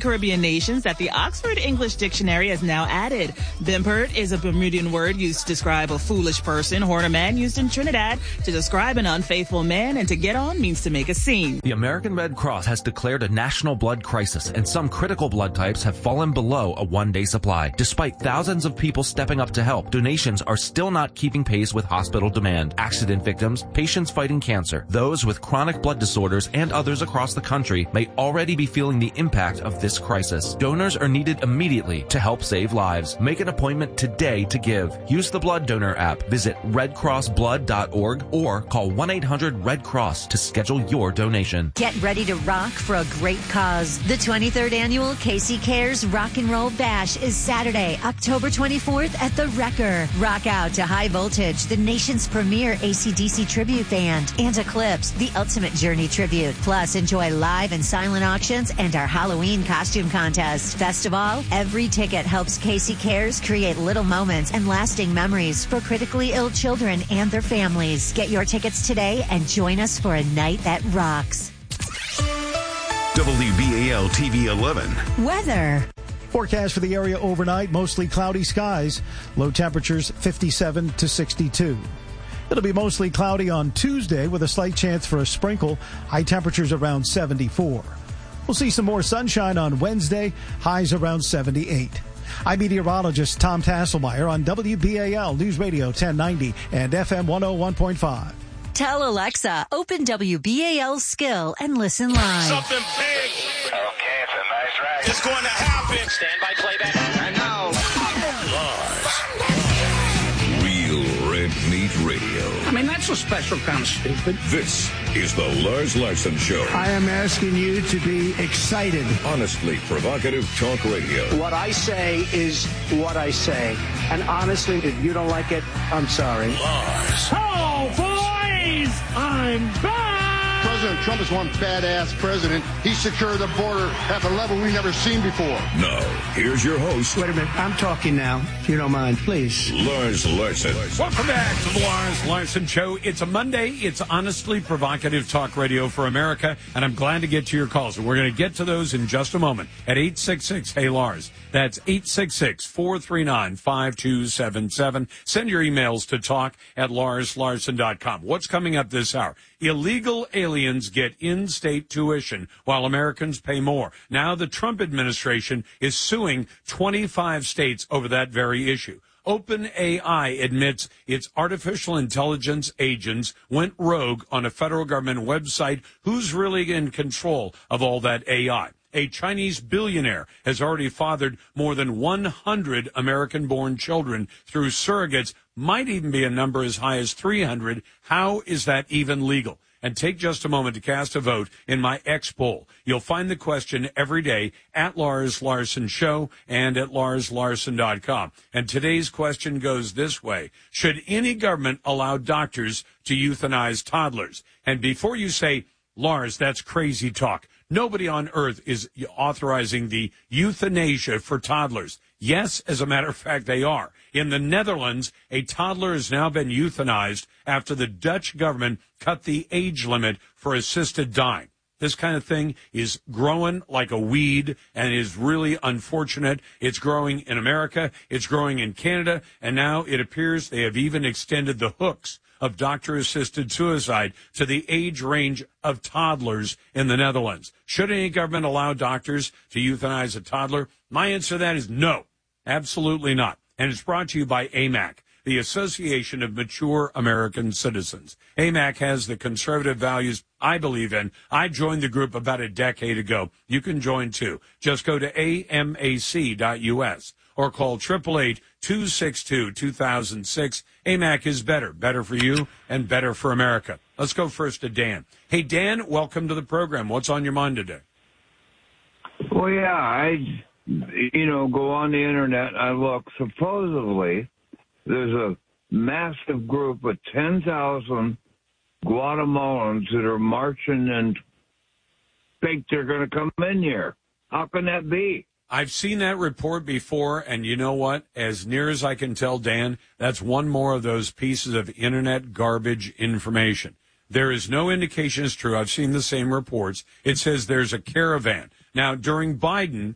Caribbean nations that the Oxford English Dictionary has now added. Bimpert is a Bermudian word used to describe a foolish person. Horniman used in Trinidad to describe an unfaithful man, and to get on means to make a scene. The American Red Cross has declared a national blood crisis, and some critical blood types have fallen below a one-day supply. Despite thousands of people stepping up to help, donations are still not keeping pace with hospital demand. Accident victims, patients fighting cancer, those with chronic blood disorders, and others across the country may already be feeling the impact of this crisis. Donors are needed immediately to help save lives. Make an appointment today to give. Use the Blood Donor app. Visit redcrossblood.org or call 1-800-RED-CROSS to schedule your donation. Get ready to rock for a great cause. The 23rd annual Casey Cares Rock and Roll Bash is Saturday, October 24th at the Wrecker. Rock out to High Voltage, the nation's premier AC/DC tribute band, and Eclipse, the Ultimate Journey tribute. Plus, enjoy live and silent auctions and our Halloween costume contest. Best of all, every ticket helps Casey Cares create little moments and lasting memories for critically ill children and their families. Get your tickets today and join us for a night that rocks. WBAL TV 11. Weather. Forecast for the area overnight, mostly cloudy skies. Low temperatures 57 to 62. It'll be mostly cloudy on Tuesday with a slight chance for a sprinkle. High temperatures around 74. We'll see some more sunshine on Wednesday, highs around 78. I'm meteorologist Tom Tasselmeyer on WBAL News Radio 1090 and FM 101.5. Tell Alexa, open WBAL Skill and listen live. Something big. Okay, it's a nice ride. It's going to happen. Stand by playback. I know. Real Red Meat Radio. I mean, that's a special kind of stupid. This is the Lars Larson Show. I am asking you to be excited. Honestly provocative talk radio. What I say is what I say. And honestly, if you don't like it, I'm sorry. Lars. Oh, boys! I'm back! President Trump is one badass president. He secured the border at a level we've never seen before. Now, here's your host. Wait a minute. I'm talking now, if you don't mind, please. Lars Larson. Welcome back to the Lars Larson Show. It's a Monday. It's honestly provocative talk radio for America, and I'm glad to get to your calls. And we're going to get to those in just a moment at 866-HEY-LARS. That's 866-439-5277. Send your emails to talk@LarsLarson.com. What's coming up this hour? Illegal aliens get in-state tuition while Americans pay more. Now the Trump administration is suing 25 states over that very issue. OpenAI admits its artificial intelligence agents went rogue on a federal government website. Who's really in control of all that AI? A Chinese billionaire has already fathered more than 100 American-born children through surrogates, might even be a number as high as 300. How is that even legal? And take just a moment to cast a vote in my X poll. You'll find the question every day at Lars Larson Show and at LarsLarson.com. And today's question goes this way. Should any government allow doctors to euthanize toddlers? And before you say, Lars, that's crazy talk, nobody on earth is authorizing the euthanasia for toddlers. Yes, as a matter of fact, they are. In the Netherlands, a toddler has now been euthanized after the Dutch government cut the age limit for assisted dying. This kind of thing is growing like a weed and is really unfortunate. It's growing in America, it's growing in Canada, and now it appears they have even extended the hooks of doctor-assisted suicide to the age range of toddlers in the Netherlands. Should any government allow doctors to euthanize a toddler? My answer to that is no, absolutely not. And it's brought to you by AMAC, the Association of Mature American Citizens. AMAC has the conservative values I believe in. I joined the group about a decade ago. You can join too. Just go to amac.us or call 888-262-2006. AMAC is better. Better for you and better for America. Let's go first to Dan. Hey, Dan, welcome to the program. What's on your mind today? Well, yeah, I go on the internet and I look. Supposedly, there's a massive group of 10,000 Guatemalans that are marching and think they're going to come in here. How can that be? I've seen that report before, and you know what? As near as I can tell, Dan, that's one more of those pieces of internet garbage information. There is no indication it's true. I've seen the same reports. It says there's a caravan. Now, during Biden,